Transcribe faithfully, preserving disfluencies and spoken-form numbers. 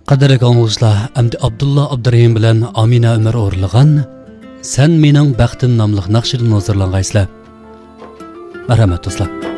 Qadrli anglagıçlar, Amdi Abdullah Abdurrahim bilan Amina Ömer o'rlagan Sen mening baxtim nomli naqshdan hozirlangaysizlar. Marhamat do'stlar.